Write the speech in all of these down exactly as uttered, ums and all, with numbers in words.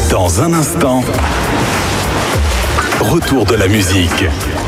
Dans un instant, retour de la musique.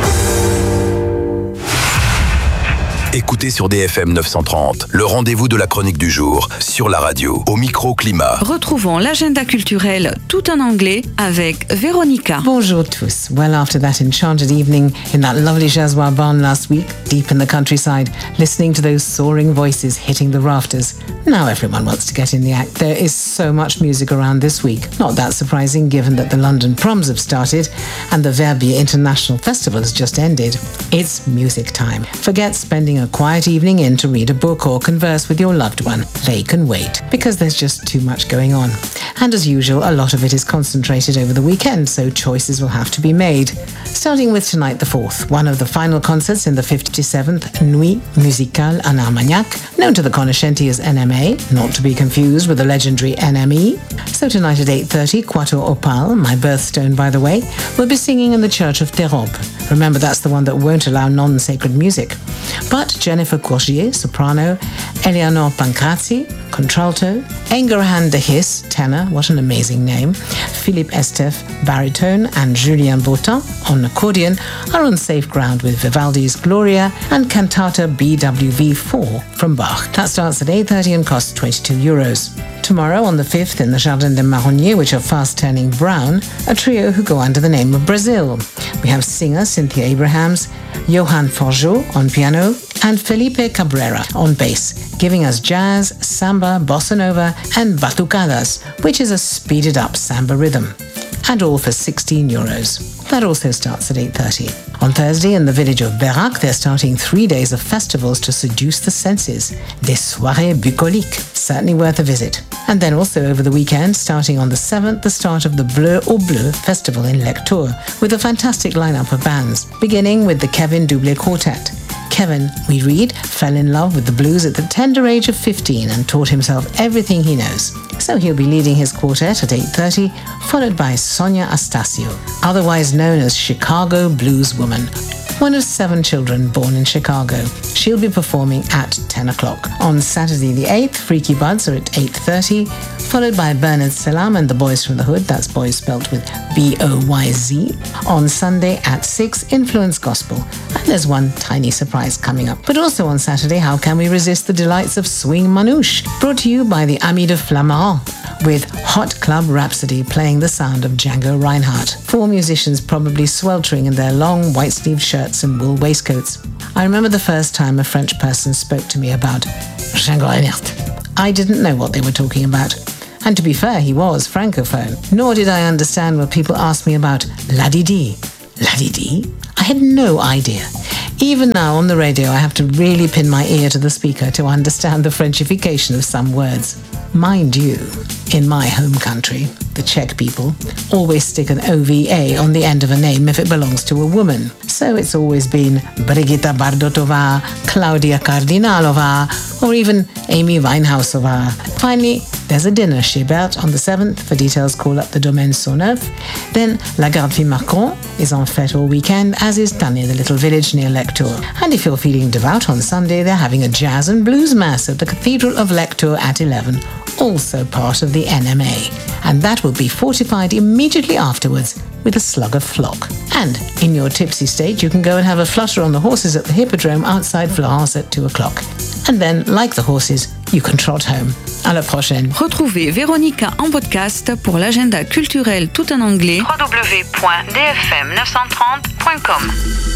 Écoutez sur D F M neuf cent trente, le rendez-vous de la chronique du jour, sur la radio, au micro-climat. Retrouvons l'agenda culturel tout en anglais avec Véronica. Bonjour tous. Well, after that enchanted evening in that lovely Jaswa barn last week, deep in the countryside, listening to those soaring voices hitting the rafters, now everyone wants to get in the act. There is so much music around this week. Not that surprising given that the London Proms have started and the Verbier International Festival has just ended. It's music time. Forget spending a quiet evening in to read a book or converse with your loved one. They can wait, because there's just too much going on. And as usual, a lot of it is concentrated over the weekend, so choices will have to be made. Starting with tonight the fourth, one of the final concerts in the fifty-seventh Nuit Musicale en Armagnac, known to the cognoscenti as N M A, not to be confused with the legendary N M E. So tonight at eight thirty, Quator Opal, my birthstone by the way, will be singing in the church of Terop. Remember, that's the one that won't allow non-sacred music. But Jennifer Courgier, soprano, Eleanor Pancrazzi, contralto, Engerhan de Hiss, tenor, what an amazing name, Philippe Estef, baritone, and Julien Bautin on accordion are on safe ground with Vivaldi's Gloria and Cantata B W V four from Bach. That starts at eight thirty and costs twenty-two euros. Tomorrow, on the fifth, in the Jardin des Marronniers, which are fast turning brown, a trio who go under the name of Brazil. We have singer Cynthia Abrahams, Johan Forgeot on piano, and Felipe Cabrera on bass, giving us jazz, samba, bossa nova, and batucadas, which is a speeded up samba rhythm. And all for sixteen euros. That also starts at eight thirty. On Thursday, in the village of Berrac, they're starting three days of festivals to seduce the senses. Des soirées bucoliques. Certainly worth a visit. And then also over the weekend, starting on the seventh, the start of the Bleu au Bleu festival in Lectoure, with a fantastic lineup of bands, beginning with the Kevin Doublé Quartet. Kevin, we read, fell in love with the blues at the tender age of fifteen and taught himself everything he knows. So he'll be leading his quartet at eight thirty, followed by Sonia Astasio, otherwise known as Chicago Blues Woman, one of seven children born in Chicago. She'll be performing at ten o'clock. On Saturday the eighth, Freaky Buds are at eight thirty, followed by Bernard Selam and the Boys from the Hood, that's boys spelt with B O Y Z. On Sunday at six, Influence Gospel. And there's one tiny surprise coming up. But also on Saturday, how can we resist the delights of Swing Manouche? Brought to you by the Amis de Flamand, with Hot Club Rhapsody playing the sound of Django Reinhardt. Four musicians probably sweltering in their long white-sleeved shirts and wool waistcoats. I remember the first time a French person spoke to me about Django Reinhardt. I didn't know what they were talking about. And to be fair, he was francophone. Nor did I understand when people asked me about La Didi. La Didi? I had no idea. Even now on the radio, I have to really pin my ear to the speaker to understand the Frenchification of some words. Mind you, in my home country, the Czech people always stick an O V A on the end of a name if it belongs to a woman. So it's always been Brigitta Bardotová, Claudia Kardinálova, or even Amy Winehousová. Finally, there's a dinner Chibert on the seventh. For details, call up the Domaine Saunneuf. Then La Garde Macron is on fête all weekend, as is Tany, the little village near Lectoure. And if you're feeling devout on Sunday, they're having a jazz and blues mass at the Cathedral of Lectoure at eleven, also part of the N M A. And that will be fortified immediately afterwards with a slug of flock. And in your tipsy state, you can go and have a flutter on the horses at the Hippodrome outside Florence at two o'clock. And then, like the horses, you can trot home. À la prochaine. Retrouvez Véronica en podcast pour l'agenda culturel tout en anglais. w w w point d f m neuf cent trente point com.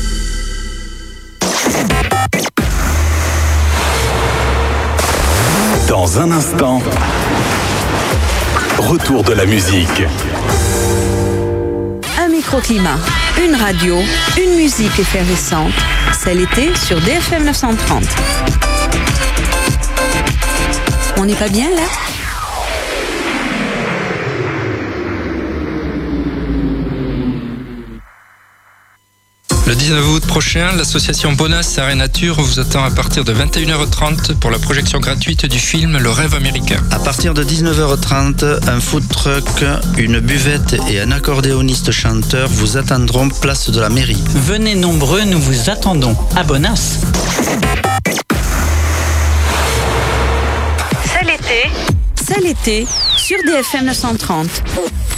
Dans un instant, retour de la musique. Un microclimat, une radio, une musique effervescente. C'est l'été sur D F M neuf cent trente. On n'est pas bien là ? Le dix-neuf août prochain, l'association Bonas Arts et Nature vous attend à partir de vingt et une heures trente pour la projection gratuite du film Le Rêve américain. À partir de dix-neuf heures trente, un food truck, une buvette et un accordéoniste chanteur vous attendront place de la mairie. Venez nombreux, nous vous attendons à Bonas. C'est l'été. C'est l'été sur D F M neuf cent trente.